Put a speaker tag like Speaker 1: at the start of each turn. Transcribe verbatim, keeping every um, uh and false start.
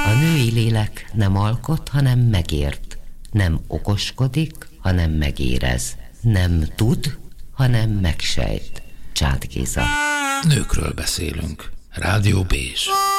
Speaker 1: A női lélek nem alkot, hanem megért. Nem okoskodik, hanem megérez. Nem tud, hanem megsejt. Csád Géza.
Speaker 2: Nőkről beszélünk. Rádió Bézs.